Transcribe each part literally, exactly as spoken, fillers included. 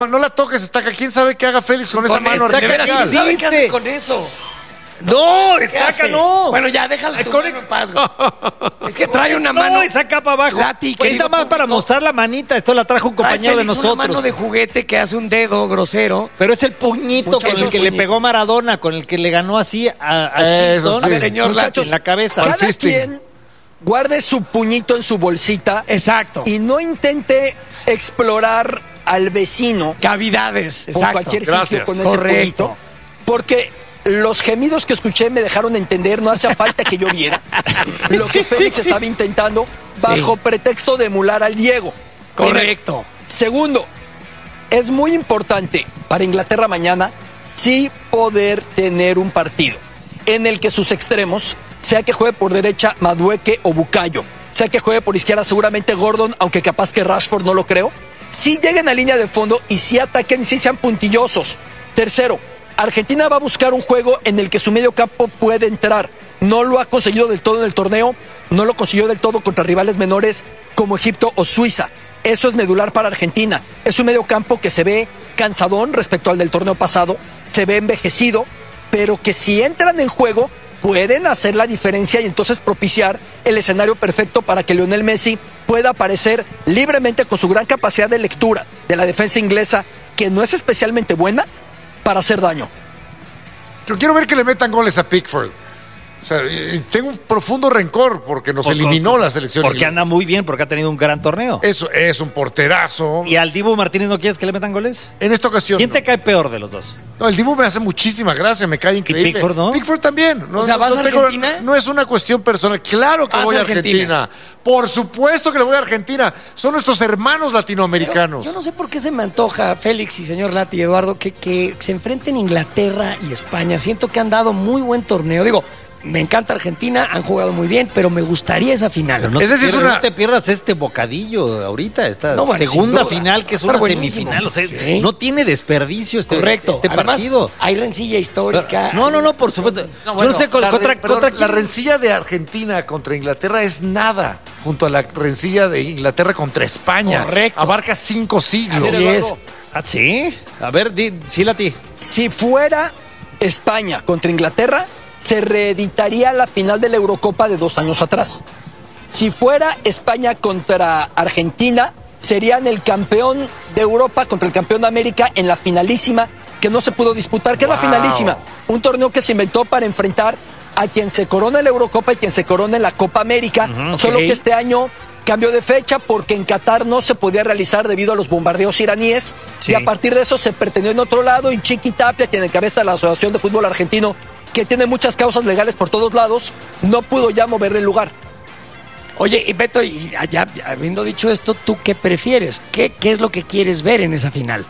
No la toques, Estaca. ¿Quién sabe qué haga Félix con, con esa mano artificial? ¿Quién sabe qué hace con eso? No, Estaca no. Bueno, ya, déjala tu mano en paz, güey. Es que trae una mano. No, esa capa abajo. Lati, pues está más para mostrar la manita. Esto la trajo un compañero de nosotros. Una mano de juguete que hace un dedo grosero. Pero es el puñito muchachos, con el que puñito. le pegó Maradona, con el que le ganó así a, a Chilton, sí. A ver, señor muchachos, en la cabeza. Cada quien guarde su puñito en su bolsita. Exacto. Y no intente explorar al vecino. Cavidades. Exacto. Por cualquier Gracias. sitio con Correcto. ese puñito. Porque los gemidos que escuché me dejaron entender, no hacía falta que yo viera lo que Félix estaba intentando bajo sí. pretexto de emular al Diego. Correcto. Primero. Segundo, es muy importante para Inglaterra mañana sí poder tener un partido en el que sus extremos, sea que juegue por derecha Madueke o Bukayo, sea que juegue por izquierda seguramente Gordon, aunque capaz que Rashford no lo creo, sí lleguen a línea de fondo y sí ataquen y sí sean puntillosos. Tercero, Argentina va a buscar un juego en el que su medio campo puede entrar. No lo ha conseguido del todo en el torneo, no lo consiguió del todo contra rivales menores como Egipto o Suiza. Eso es medular para Argentina. Es un medio campo que se ve cansadón respecto al del torneo pasado, se ve envejecido, pero que si entran en juego pueden hacer la diferencia y entonces propiciar el escenario perfecto para que Lionel Messi pueda aparecer libremente con su gran capacidad de lectura de la defensa inglesa, que no es especialmente buena, para hacer daño. Yo quiero ver que le metan goles a Pickford. O sea, tengo un profundo rencor porque nos por, eliminó la selección Porque inglesa. anda muy bien, porque ha tenido un gran torneo. Eso es un porterazo. ¿Y al Dibu Martínez no quieres que le metan goles? En esta ocasión ¿Quién no. te cae peor de los dos? No, el Dibu me hace muchísima gracia, me cae increíble. ¿Y Pickford no? Pickford también. No, o sea, ¿vas no, a tengo, Argentina? No es una cuestión personal. Claro que voy a Argentina? Argentina. Por supuesto que le voy a Argentina. Son nuestros hermanos latinoamericanos. Pero yo no sé por qué se me antoja, Félix y señor Lati y Eduardo, que, que se enfrenten Inglaterra y España. Siento que han dado muy buen torneo. Digo, me encanta Argentina, han jugado muy bien, pero me gustaría esa final. No, es decir, es una... no te pierdas este bocadillo ahorita, esta no, bueno, segunda final que es una semifinal. O sea, sí. no tiene desperdicio este, Correcto. este Además, partido. Hay rencilla histórica. No, no, no, por supuesto. No, bueno, yo no sé con, la, contra, perdón, contra la rencilla de Argentina contra Inglaterra es nada junto a la rencilla de Inglaterra contra España. Correcto. Abarca cinco siglos. Así es. ¿Ah, sí? A ver, di, sí, Lati. Si fuera España contra Inglaterra, se reeditaría la final de la Eurocopa de dos años atrás. Si fuera España contra Argentina, serían el campeón de Europa contra el campeón de América en la finalísima que no se pudo disputar. ¿Qué wow. es la finalísima? Un torneo que se inventó para enfrentar a quien se corona en la Eurocopa y quien se corona en la Copa América. Uh-huh, Solo okay. que este año cambió de fecha porque en Qatar no se podía realizar debido a los bombardeos iraníes. Sí. Y a partir de eso se pretendió en otro lado y Chiqui Tapia, quien encabeza la Asociación de Fútbol Argentino, que tiene muchas causas legales por todos lados, no pudo ya mover el lugar. Oye, y Beto, y ya, habiendo dicho esto, ¿tú qué prefieres? ¿Qué, ¿Qué es lo que quieres ver en esa final?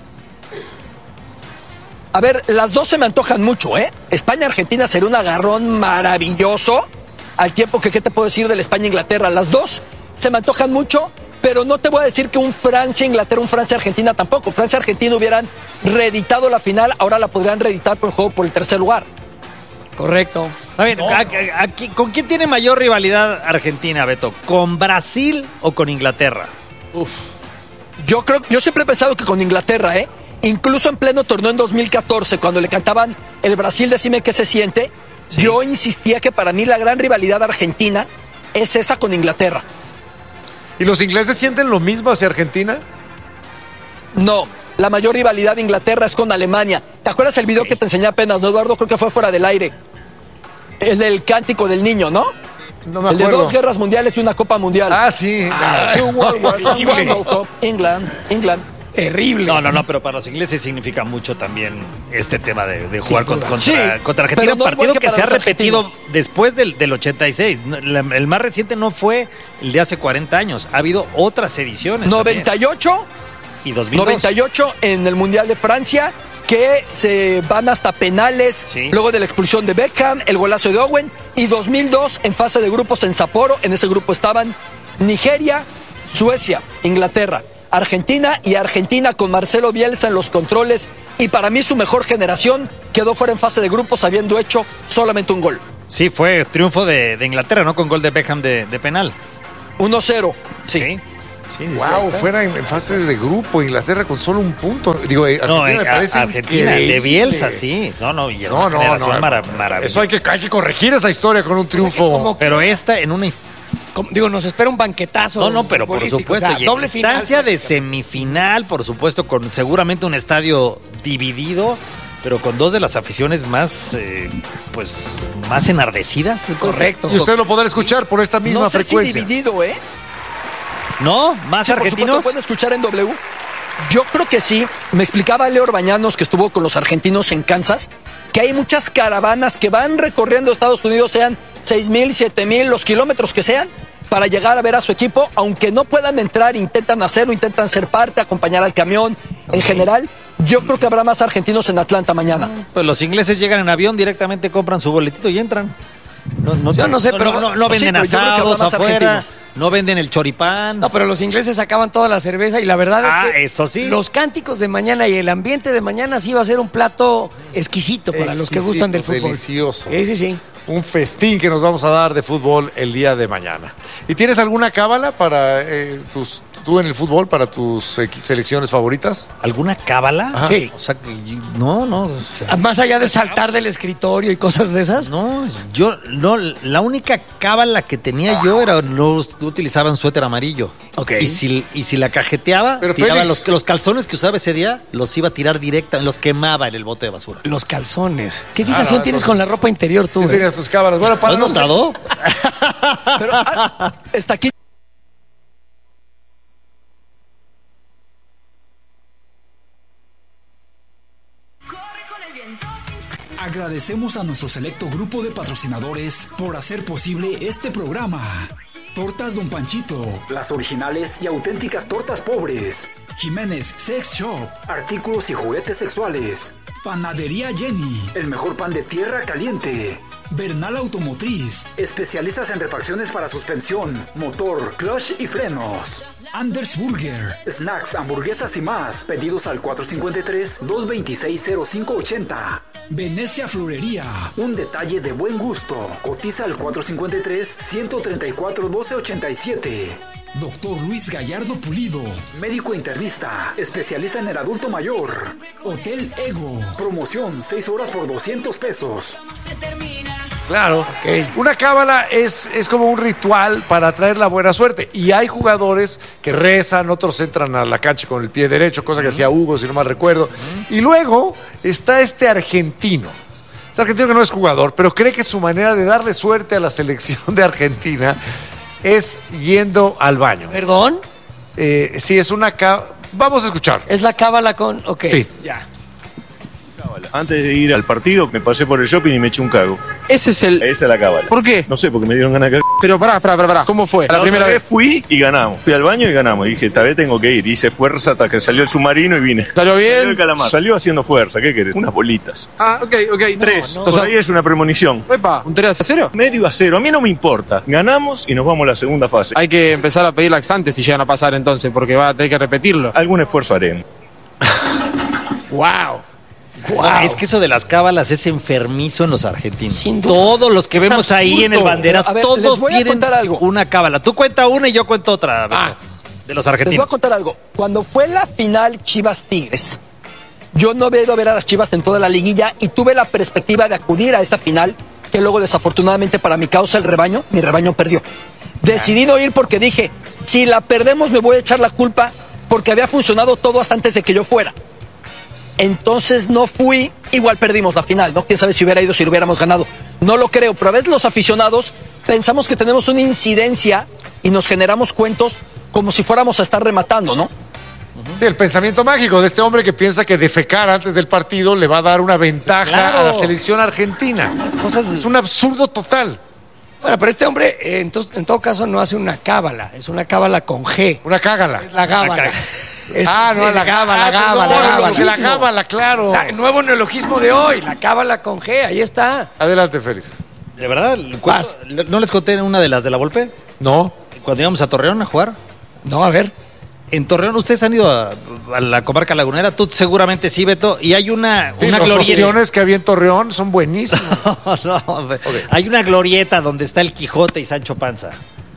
A ver, las dos se me antojan mucho, ¿eh? España-Argentina sería un agarrón maravilloso, al tiempo que, ¿qué te puedo decir de la España-Inglaterra? Las dos se me antojan mucho, pero no te voy a decir que un Francia-Inglaterra, un Francia-Argentina tampoco. Francia-Argentina hubieran reeditado la final, ahora la podrían reeditar por juego por el tercer lugar. Correcto. A ver, no, aquí, aquí, ¿con quién tiene mayor rivalidad Argentina, Beto? ¿Con Brasil o con Inglaterra? Uf. Yo creo, yo siempre he pensado que con Inglaterra, ¿eh? Incluso en pleno torneo en dos mil catorce, cuando le cantaban el Brasil, decime qué se siente, sí. Yo insistía que para mí la gran rivalidad argentina es esa con Inglaterra. ¿Y los ingleses sienten lo mismo hacia Argentina? No. La mayor rivalidad de Inglaterra es con Alemania. ¿Te acuerdas el video que te enseñé apenas, no, Eduardo? Creo que fue fuera del aire. El del cántico del niño, ¿no? No me acuerdo. El de dos guerras mundiales y una Copa Mundial. Ah, sí. Ah, two World Wars, one World Cup. England, England. Terrible. No, no, no, pero para los ingleses significa mucho también este tema de, de jugar contra, contra, sí, contra Argentina. Un no partido que, que se ha repetido argentinos. después del, del ochenta y seis. El más reciente no fue el de hace cuarenta años. Ha habido otras ediciones. noventa y ocho también. Y dos mil dos. noventa y ocho en el Mundial de Francia, que se van hasta penales, sí. Luego de la expulsión de Beckham, el golazo de Owen, y dos mil dos en fase de grupos en Sapporo. En ese grupo estaban Nigeria, Suecia, Inglaterra, Argentina, y Argentina con Marcelo Bielsa en los controles, y para mí su mejor generación quedó fuera en fase de grupos habiendo hecho solamente un gol. Sí, fue triunfo de, de Inglaterra, ¿no? Con gol de Beckham de, de penal. uno cero, sí. sí. Sí, sí, Wow, ahí está. fuera en, en fases de grupo, Inglaterra con solo un punto. Digo, eh, Argentina No, en me parece a- Argentina, increíble. de Bielsa, sí. No, no, y No, una no, generación no. mara- maravillosa. Eso hay que, hay que corregir esa historia con un triunfo. como- Pero esta en una inst- Como- digo, nos espera un banquetazo. No, no, pero por futbolístico, supuesto, o sea, y en doble final. instancia de semifinal, por supuesto, con seguramente un estadio dividido, pero con dos de las aficiones más, eh, pues, más enardecidas. ¿se puede decir? Correcto. Y usted lo podrá escuchar por esta misma no sé frecuencia. si dividido, ¿eh? ¿No? ¿Más Sí, por supuesto, argentinos? pueden escuchar en W. Yo creo que sí. Me explicaba Leo Orbañanos, que estuvo con los argentinos en Kansas, que hay muchas caravanas que van recorriendo Estados Unidos, sean seis mil, siete mil, los kilómetros que sean, para llegar a ver a su equipo, aunque no puedan entrar, intentan hacerlo, intentan ser parte, acompañar al camión. En general, yo creo que habrá más argentinos en Atlanta mañana. Pues los ingleses llegan en avión, directamente compran su boletito y entran. No, no, Yo no sé, pero- no, no, no Sí, venden pero yo creo que habrá asados más afuera, argentinos. no venden el choripán. No, pero los ingleses sacaban toda la cerveza y la verdad Ah, es que eso sí. los cánticos de mañana y el ambiente de mañana sí va a ser un plato exquisito para los que Exquisito, gustan del fútbol. delicioso. Sí, sí, sí. Un festín que nos vamos a dar de fútbol el día de mañana. ¿Y tienes alguna cábala para eh, tus, tú en el fútbol, para tus eh, selecciones favoritas? ¿Alguna cábala? Ajá. Sí. O sea, que yo- no, no. o sea, Más allá de saltar del escritorio y cosas de esas. No, yo, no, la única cábala que tenía yo era no, no utilizaban suéter amarillo. Ok. Y si, y si la cajeteaba, Pero tiraba Félix- los, los calzones que usaba ese día, los iba a tirar directa, los quemaba en el bote de basura. Los calzones. ¿Qué Ah, fijación no, tienes entonces- con la ropa interior tú? ¿Qué eh? tenías tus cábalas? Bueno, ¿Lo para has los que- notado? Pero ah, está aquí. Agradecemos a nuestro selecto grupo de patrocinadores por hacer posible este programa. Tortas Don Panchito, Las originales y auténticas tortas pobres. Jiménez Sex Shop, Artículos y juguetes sexuales. Panadería Jenny, El mejor pan de tierra caliente. Bernal Automotriz, Especialistas en refacciones para suspensión, motor, clutch y frenos. Anders Burger, Snacks, hamburguesas y más. Pedidos al cuatro cinco tres, dos dos seis, cero cinco ocho cero. Venecia Florería, Un detalle de buen gusto. Cotiza al cuatro cinco tres, uno tres cuatro, uno dos ocho siete. Doctor Luis Gallardo Pulido, Médico internista. Especialista en el adulto mayor. Hotel Ego, Promoción seis horas por doscientos pesos. Claro. Una cábala es, es como un ritual para traer la buena suerte. Y hay jugadores que rezan, otros entran a la cancha con el pie derecho, cosa que hacía Hugo, si no mal recuerdo. Y luego está este argentino. Este argentino que no es jugador, pero cree que su manera de darle suerte a la selección de Argentina es yendo al baño. ¿Perdón? Eh, sí, es una cábala. Vamos a escuchar. Es la cábala con... Ok. Sí. Ya. Antes de ir al partido, me pasé por el shopping y me eché un cago. Ese es el... Esa es la cábala. ¿Por qué? No sé, porque me dieron ganas de cagar. Pero pará, pará, pará, pará. ¿Cómo fue? La, La primera otra vez. vez fui y ganamos. Fui al baño y ganamos. Y dije, esta vez tengo que ir. Hice fuerza hasta que salió el submarino y vine. ¿Salió bien? Salió el calamar. Salió haciendo fuerza. ¿Qué querés? Unas bolitas. Ah, ok, ok. Tres. Entonces, Por ahí es una premonición. Epa, ¿un tres a cero? Medio a cero. A mí no me importa. Ganamos y nos vamos a la segunda fase. Hay que empezar a pedir laxantes si llegan a pasar entonces, porque va a tener que repetirlo. Algún esfuerzo haremos. Wow. No, es que eso de las cábalas es enfermizo en los argentinos. Sin duda. Todos los que Es vemos ahí en el absurdo. banderas, A ver, todos les voy a tienen contar algo. una cábala. Tú cuenta una y yo cuento otra. Beto, de los Les voy a argentinos. contar algo. Cuando fue la final Chivas Tigres, yo no había ido a ver a las Chivas en toda la liguilla y tuve la perspectiva de acudir a esa final, que luego desafortunadamente para mi causa el rebaño, mi rebaño perdió. Decidí no ir porque dije, si la perdemos me voy a echar la culpa porque había funcionado todo hasta antes de que yo fuera. Entonces no fui, igual perdimos la final, ¿no? Quién sabe si hubiera ido, si lo hubiéramos ganado. No lo creo, pero a veces los aficionados pensamos que tenemos una incidencia y nos generamos cuentos como si fuéramos a estar rematando, ¿no? Sí, el pensamiento mágico de este hombre que piensa que defecar antes del partido le va a dar una ventaja Claro. a la selección argentina. cosas- Es un absurdo total. Bueno, pero este hombre, eh, entonces, en todo caso, no hace una cábala. Es una cábala con G. Una cágala. Es la cábala. Es- Ah, no, es la cábala, ah, la cábala, perdón, la cábala. lo que la cábala, claro. O sea, el nuevo neologismo de hoy, la cábala con G, ahí está. Adelante, Félix. ¿De verdad? Vas. ¿No les conté una de las de la Volpe? No. Cuando íbamos a Torreón a jugar. No, a ver. En Torreón, ustedes han ido a, a la comarca lagunera, tú seguramente sí, Beto, y hay una, Sí, una los glorieta. ostiones que había en Torreón son buenísimos. No, no, hay una glorieta donde está el Quijote y Sancho Panza.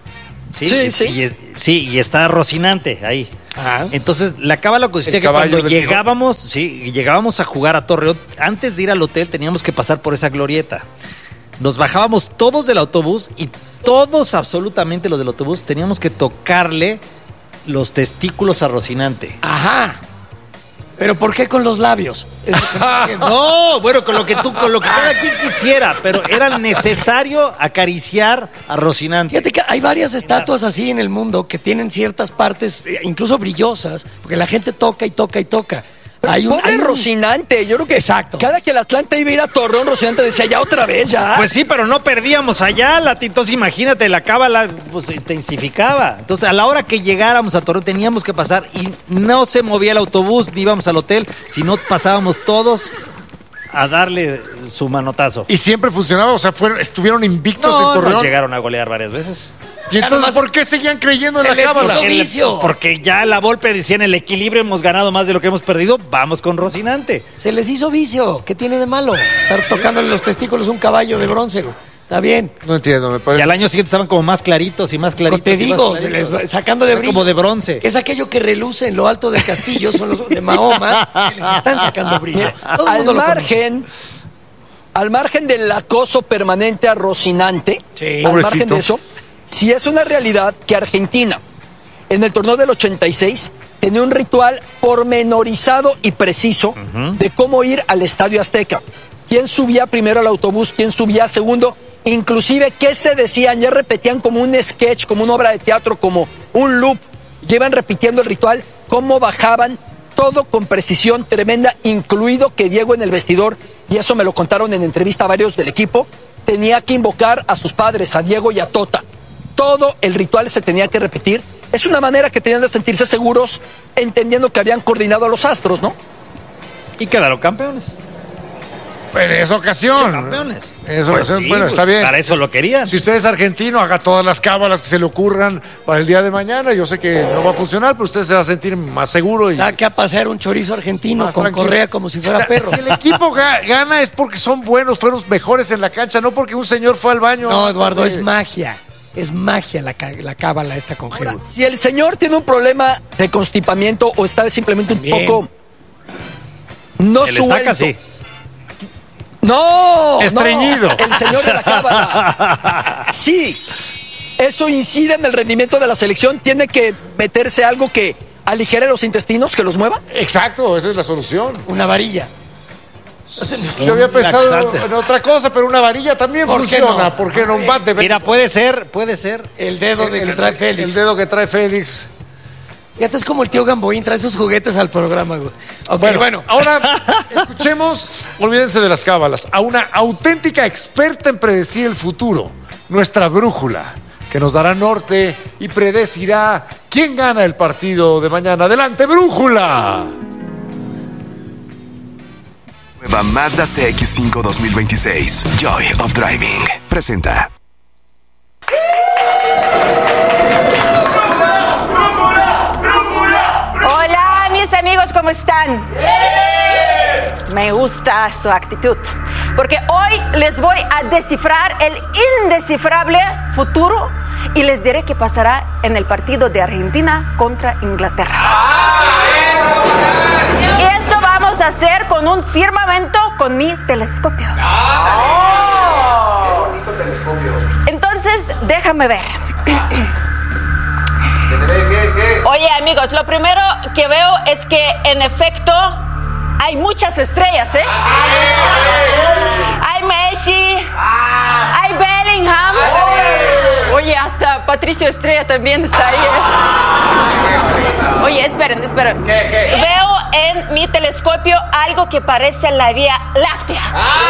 Sí, Sí, y, sí. Y, sí, y está Rocinante ahí. Ajá. Entonces, la cábala consistía El que caballo cuando del llegábamos, sí, llegábamos a jugar a Torreón, antes de ir al hotel teníamos que pasar por esa glorieta. Nos bajábamos todos del autobús y todos, absolutamente los del autobús, teníamos que tocarle los testículos a Rocinante. Ajá. ¿Pero por qué con los labios? Es lo que no entiendo. No, bueno, con lo que tú, con lo que cada quien quisiera, pero era necesario acariciar a Rocinante. Fíjate que hay varias estatuas así en el mundo que tienen ciertas partes, eh, incluso brillosas, porque la gente toca y toca y toca. Hay un, Pobre hay un- Rocinante, yo creo que Exacto. cada que el Atlante iba a ir a Torreón, Rocinante decía, ya otra vez, ya. Pues sí, pero no perdíamos allá, Entonces imagínate, la cábala pues, se intensificaba. Entonces a la hora que llegáramos a Torreón teníamos que pasar y no se movía el autobús, ni íbamos al hotel, sino pasábamos todos a darle su manotazo. Y siempre funcionaba, o sea, fueron, estuvieron invictos No, en nos Torreón. llegaron a golear varias veces. Y entonces, Además, ¿por qué seguían creyendo en se la les cábala? hizo vicio. Pues porque ya la Volpe decía en el equilibrio hemos ganado más de lo que hemos perdido, vamos con Rocinante. Se les hizo vicio. ¿Qué tiene de malo? Estar tocándole los testículos a un caballo de bronce. güey. Está bien. No entiendo, me Y parece. al año siguiente estaban como más claritos y más claritos. Te y más digo, claritos. les- sacándole Era brillo. como de bronce. Es aquello que reluce en lo alto del castillo, son los de Mahoma, que les están sacando brillo. Todo el al mundo lo conoce. margen, al margen del acoso permanente a Rocinante, Sí. al Pobrecito. margen de eso, sí es una realidad que Argentina, en el torneo del ochenta y seis, tenía un ritual pormenorizado y preciso de cómo ir al Estadio Azteca. ¿Quién subía primero al autobús? ¿Quién subía segundo? Inclusive, ¿qué se decían? Ya repetían como un sketch, como una obra de teatro, como un loop. Llevan repitiendo el ritual, cómo bajaban, todo con precisión tremenda, incluido que Diego en el vestidor, y eso me lo contaron en entrevista a varios del equipo, tenía que invocar a sus padres, a Diego y a Tota. Todo el ritual se tenía que repetir. Es una manera que tenían de sentirse seguros, entendiendo que habían coordinado a los astros, ¿no? Y quedaron campeones. En esa ocasión. Campeones. En esa Pues ocasión, sí, bueno, pues, está bien. Para eso lo querían. Si usted es argentino, haga todas las cábalas que se le ocurran para el día de mañana. Yo sé que no va a funcionar, pero usted se va a sentir más seguro. Y Saque a pasear un chorizo argentino más con tranquilo. correa como si O fuera sea, perro. Si el equipo ga- gana es porque son buenos, fueron los mejores en la cancha, no porque un señor fue al baño. No, Eduardo, Eh, es magia. Es magia la, ca- la cábala esta con Ahora, Gelu. si el señor tiene un problema de constipamiento o está simplemente un Bien. poco no El suelto. estaca sí. No, Estreñido. no, el señor de la cábala. Sí, eso incide en el rendimiento de la selección. Tiene que meterse algo que aligere los intestinos, que los mueva. Exacto, esa es la solución. Una varilla. Yo había pensado laxante. en otra cosa, pero una varilla también ¿Por qué funciona. no? ¿Por qué no? Un bat de Mira, puede ser, puede ser. El dedo de que trae Félix. El dedo que trae Félix. Fíjate, es como el tío Gamboín, trae esos juguetes al programa, güey. Ok, Bueno, bueno. ahora escuchemos, olvídense de las cábalas, a una auténtica experta en predecir el futuro, nuestra brújula, que nos dará norte y predecirá quién gana el partido de mañana. ¡Adelante, brújula! Nueva Mazda C X cinco dos mil veintiséis. Joy of Driving. Presenta. Hola, mis amigos, ¿cómo están? Me gusta su actitud, porque hoy les voy a descifrar el indescifrable futuro y les diré qué pasará en el partido de Argentina contra Inglaterra. Y esto vamos a hacer con un firmamento con mi telescopio. Entonces, déjame ver. Oye, amigos, lo primero que veo es que en efecto hay muchas estrellas, ¿eh? Hay Messi, hay Bellingham. Oye, hasta Patricio Estrella también está ahí, ¿eh? Oye, esperen, esperen. Veo en mi telescopio algo que parece la Vía Láctea.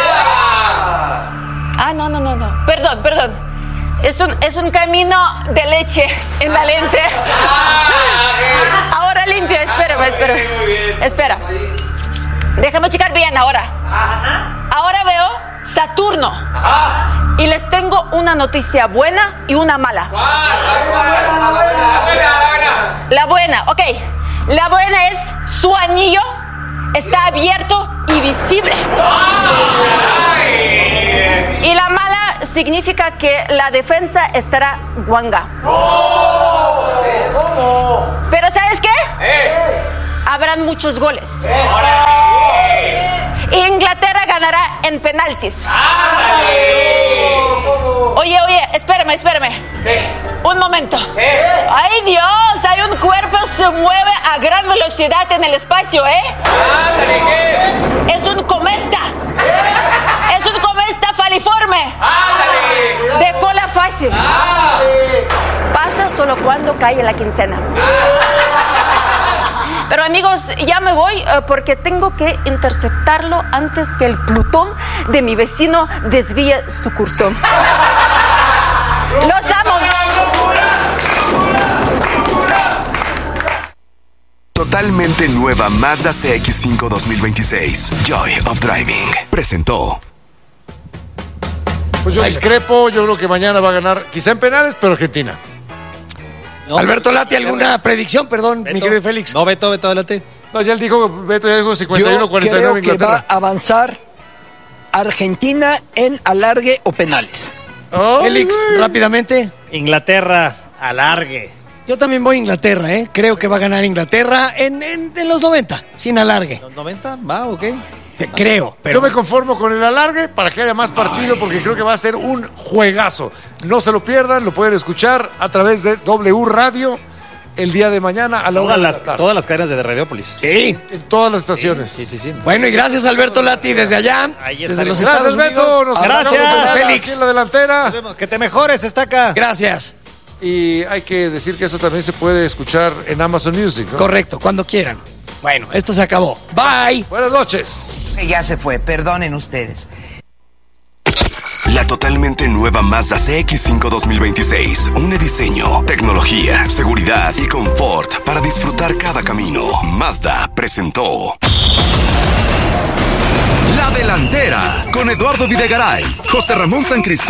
Ah, no, no, no, no. Perdón, perdón. Es un, es un camino de leche en la lente. Ahora limpio, espérame, espérame. Espera. Déjame checar bien ahora. Ahora veo Saturno. Y les tengo una noticia buena y una mala. La buena, ok. La buena es su anillo está abierto y visible. Y la mala significa que la defensa estará guanga. Pero ¿sabes qué? Habrán muchos goles. Inglaterra ganará en penaltis. Oye, oye, espérame, espérame. Un momento. Ay, Dios, hay un cuerpo que se mueve a gran velocidad en el espacio, ¿eh? Es un cometa. Es un cometa faliforme. De cola fácil. Pasa solo cuando cae la quincena. Pero amigos, ya me voy uh, porque tengo que interceptarlo antes que el Plutón de mi vecino desvíe su curso. ¡Los amo! Totalmente nueva Mazda C X cinco dos mil veintiséis. Joy of Driving. Presentó. Pues yo discrepo, yo creo que mañana va a ganar, quizá en penales, pero Argentina. No, Alberto Lati, ¿alguna predicción? Perdón, Beto. mi querido Félix. No, Beto, Beto, adelante. No, ya él dijo, Beto ya dijo cincuenta y uno cuarenta y Yo nueve creo que Inglaterra. va a avanzar Argentina en alargue o penales. Oh, Félix, güey. rápidamente. Inglaterra, alargue. Yo también voy a Inglaterra, ¿eh? Creo que va a ganar Inglaterra en, en, en los noventa, sin alargue. ¿Los noventa? Va, ok. Te creo, pero... Yo me conformo con el alargue para que haya más partido porque creo que va a ser un juegazo. No se lo pierdan, lo pueden escuchar a través de W Radio el día de mañana a la hora Todas de las, la tarde. todas las cadenas de Radiópolis. Sí. En todas las estaciones. Sí, sí, sí. Bueno, y gracias Alberto Lati desde allá, Ahí desde estaremos. los Gracias, Estados Beto. Unidos. Nos Gracias, escuchamos mañana Félix. aquí en la delantera. Nos vemos. Que te mejores, está acá. Gracias. Y hay que decir que esto también se puede escuchar en Amazon Music, ¿no? Correcto, cuando quieran. Bueno, esto se acabó. Bye. Buenas noches. Ya se fue, perdonen ustedes. La totalmente nueva Mazda C X cinco dos mil veintiséis. Un diseño, tecnología, seguridad y confort para disfrutar cada camino. Mazda presentó La Delantera con Eduardo Videgaray, José Ramón San Cristóbal.